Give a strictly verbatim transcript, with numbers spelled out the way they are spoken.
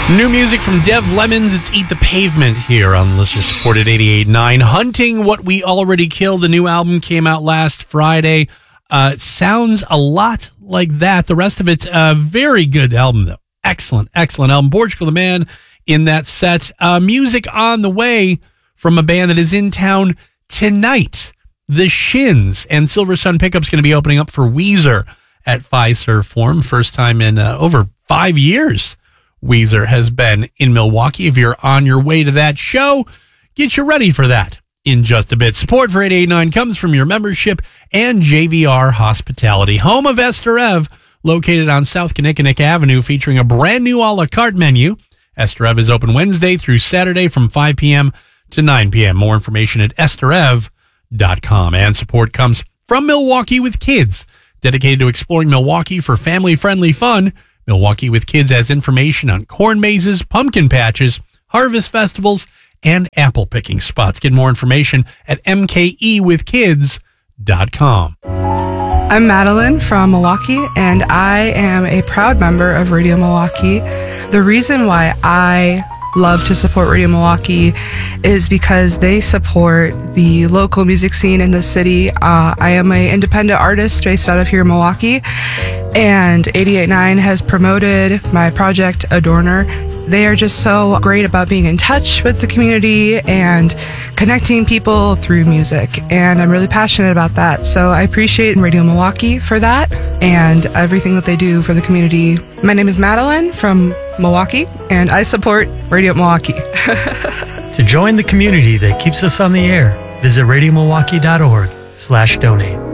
New music from Dev Lemons. It's Eat the Pavement here on listener supported eighty-eight point nine. Hunting What We Already Killed. The new album came out last Friday. Uh, it sounds a lot like that. The rest of it's a very good album, though. Excellent, excellent album. Portugal the Man in that set. Uh, music on the way from a band that is in town tonight. The Shins and Silver Sun Pickup's going to be opening up for Weezer at Fiserv Forum. First time in uh, over five years. Weezer has been in Milwaukee. If you're on your way to that show, get you ready for that in just a bit. Support for eighty-eight point nine comes from your membership and J V R Hospitality, home of Esther Ev, located on South Kinnickinnick Avenue, featuring a brand new a la carte menu. Esther Ev is open Wednesday through Saturday from five p.m. to nine p.m. More information at esther ev dot com. And support comes from Milwaukee with Kids, dedicated to exploring Milwaukee for family-friendly fun. Milwaukee with Kids has information on corn mazes, pumpkin patches, harvest festivals, and apple picking spots. Get more information at m k e with kids dot com. I'm Madeline from Milwaukee, and I am a proud member of Radio Milwaukee. The reason why I love to support Radio Milwaukee is because they support the local music scene in the city. Uh, I am an independent artist based out of here in Milwaukee, and eighty-eight point nine has promoted my project Adorner. They are just so great about being in touch with the community and connecting people through music, and I'm really passionate about that. So I appreciate Radio Milwaukee for that and everything that they do for the community. My name is Madeline from Milwaukee, and I support Radio Milwaukee. To join the community that keeps us on the air, visit radio milwaukee dot org slash donate.